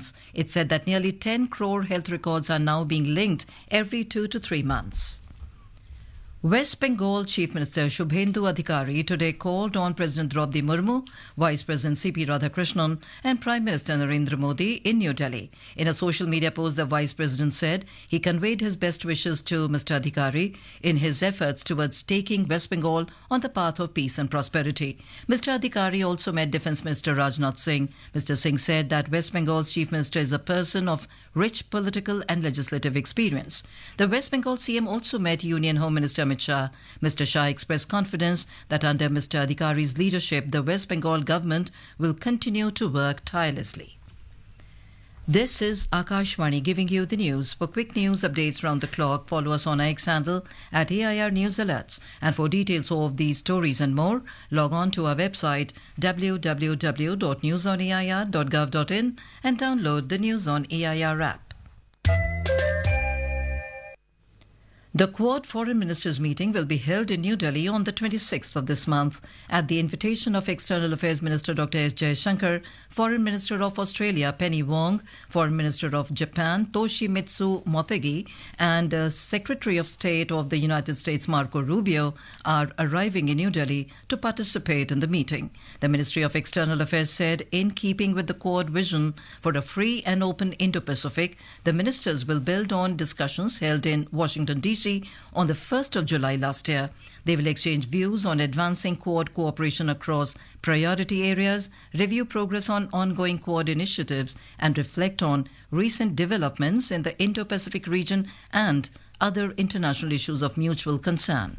It said that nearly 10 crore health records are now being linked every 2 to 3 months. West Bengal Chief Minister Shubhendu Adhikari today called on President Draupadi Murmu, Vice President C.P. Radhakrishnan and Prime Minister Narendra Modi in New Delhi. In a social media post, the Vice President said he conveyed his best wishes to Mr. Adhikari in his efforts towards taking West Bengal on the path of peace and prosperity. Mr. Adhikari also met Defence Minister Rajnath Singh. Mr. Singh said that West Bengal's Chief Minister is a person of rich political and legislative experience. The West Bengal CM also met Union Home Minister Amit Shah. Mr. Shah expressed confidence that under Mr. Adhikari's leadership, the West Bengal government will continue to work tirelessly. This is Akashvani giving you the news. For quick news updates round the clock, follow us on our X handle at AIR News Alerts. And for details of these stories and more, log on to our website www.newsonair.gov.in and download the News on AIR app. The Quad Foreign Ministers meeting will be held in New Delhi on the 26th of this month. At the invitation of External Affairs Minister Dr. S. Jaishankar, Foreign Minister of Australia Penny Wong, Foreign Minister of Japan Toshimitsu Motegi, and Secretary of State of the United States Marco Rubio are arriving in New Delhi to participate in the meeting. The Ministry of External Affairs said, in keeping with the Quad vision for a free and open Indo-Pacific, the ministers will build on discussions held in Washington, D.C. on the 1st of July last year. They will exchange views on advancing Quad cooperation across priority areas, review progress on ongoing Quad initiatives, and reflect on recent developments in the Indo-Pacific region and other international issues of mutual concern.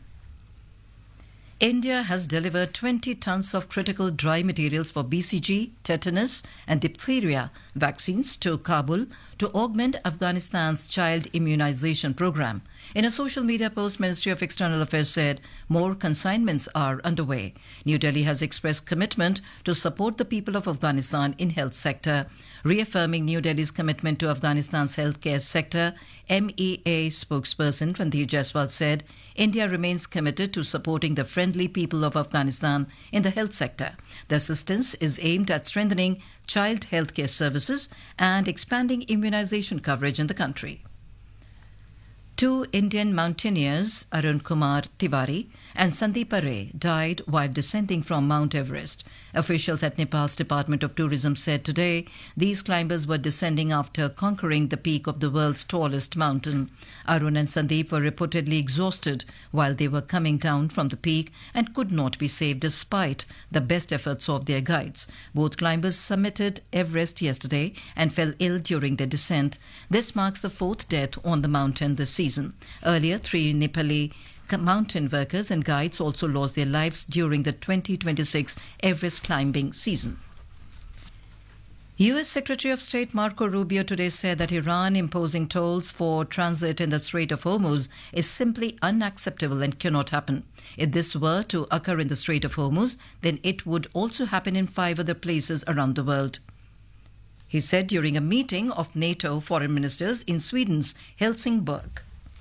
India has delivered 20 tons of critical dry materials for BCG, tetanus and diphtheria vaccines to Kabul to augment Afghanistan's child immunization program. In a social media post, Ministry of External Affairs said more consignments are underway. New Delhi has expressed commitment to support the people of Afghanistan in health sector. Reaffirming New Delhi's commitment to Afghanistan's healthcare sector, MEA spokesperson Randhir Jaiswal said India remains committed to supporting the friendly people of Afghanistan in the health sector. The assistance is aimed at strengthening child healthcare services and expanding immunization coverage in the country. Two Indian mountaineers, Arun Kumar Tiwari and Sandeep Ray, died while descending from Mount Everest. Officials at Nepal's Department of Tourism said today these climbers were descending after conquering the peak of the world's tallest mountain. Arun and Sandeep were reportedly exhausted while they were coming down from the peak and could not be saved despite the best efforts of their guides. Both climbers summited Everest yesterday and fell ill during their descent. This marks the fourth death on the mountain this season. Earlier, 3 Nepali mountain workers and guides also lost their lives during the 2026 Everest climbing season. U.S. Secretary of State Marco Rubio today said that Iran imposing tolls for transit in the Strait of Hormuz is simply unacceptable and cannot happen. If this were to occur in the Strait of Hormuz, then it would also happen in 5 other places around the world. He said during a meeting of NATO foreign ministers in Sweden's Helsingborg.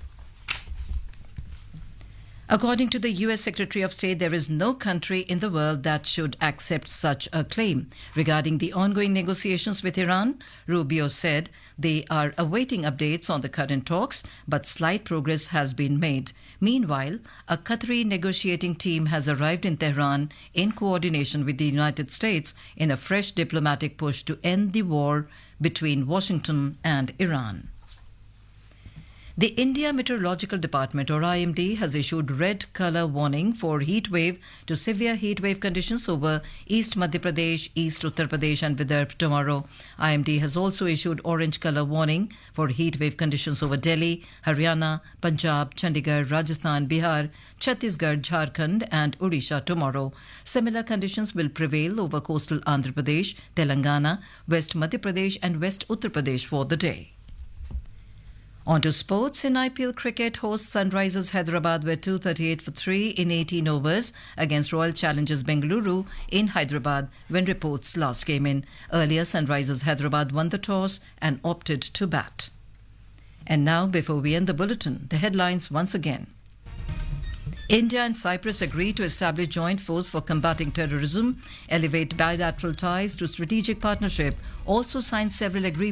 According to the U.S. Secretary of State, there is no country in the world that should accept such a claim. Regarding the ongoing negotiations with Iran, Rubio said they are awaiting updates on the current talks, but slight progress has been made. Meanwhile, a Qatari negotiating team has arrived in Tehran in coordination with the United States in a fresh diplomatic push to end the war between Washington and Iran. The India Meteorological Department, or IMD, has issued red colour warning for heat wave to severe heat wave conditions over East Madhya Pradesh, East Uttar Pradesh and Vidarbha tomorrow. IMD has also issued orange colour warning for heat wave conditions over Delhi, Haryana, Punjab, Chandigarh, Rajasthan, Bihar, Chhattisgarh, Jharkhand and Odisha tomorrow. Similar conditions will prevail over coastal Andhra Pradesh, Telangana, West Madhya Pradesh and West Uttar Pradesh for the day. On to sports. In IPL cricket, hosts Sunrisers Hyderabad were 238 for 3 in 18 overs against Royal Challengers Bengaluru in Hyderabad when reports last came in. Earlier, Sunrisers Hyderabad won the toss and opted to bat. And now, before we end the bulletin, the headlines once again. India and Cyprus agree to establish joint force for combating terrorism, elevate bilateral ties to strategic partnership, also signed several agreements